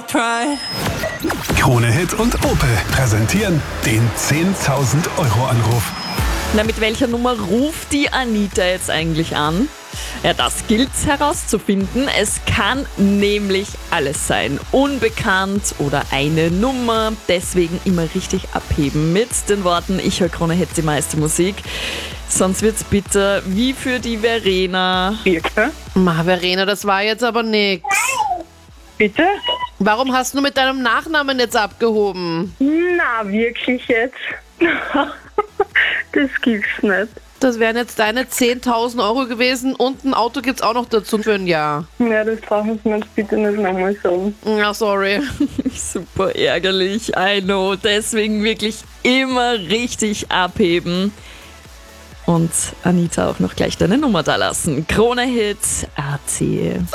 Krone Hit und Opel präsentieren den 10.000 Euro Anruf. Na, mit welcher Nummer ruft die Anita jetzt eigentlich an? Ja, das gilt's herauszufinden. Es kann nämlich alles sein. Unbekannt oder eine Nummer. Deswegen immer richtig abheben mit den Worten: Ich höre Krone Hit, die meiste Musik. Sonst wird's bitter, wie für die Verena. Bitte? Verena, das war jetzt aber nix. Bitte? Warum hast du mit deinem Nachnamen jetzt abgehoben? Na, wirklich jetzt? Das gibt's nicht. Das wären jetzt deine 10.000 Euro gewesen und ein Auto gibt's auch noch dazu für ein Jahr. Ja, das brauchen Sie mir jetzt bitte nicht nochmal sagen. Ja, sorry. Super ärgerlich, I know. Deswegen wirklich immer richtig abheben. Und Anita auch noch gleich deine Nummer da lassen. Krone Hit AT.